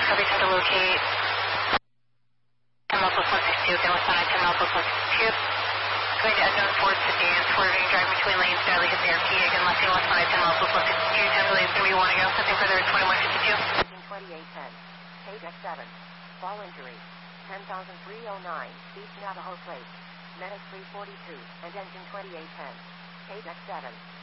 Copy, time to locate. 10 miles plus 162, again westbound at 10 miles plus 162. Going to unknown Ford sedan, swerving, driving between lanes, barely hit the RP, again left and westbound at 10 miles plus 162. 10 believes going to be 1 to go, nothing further at 2152. Engine 2810, page X7, fall injury, 10,309, East Navajo Plate, Medic 342, and engine 2810, page X7.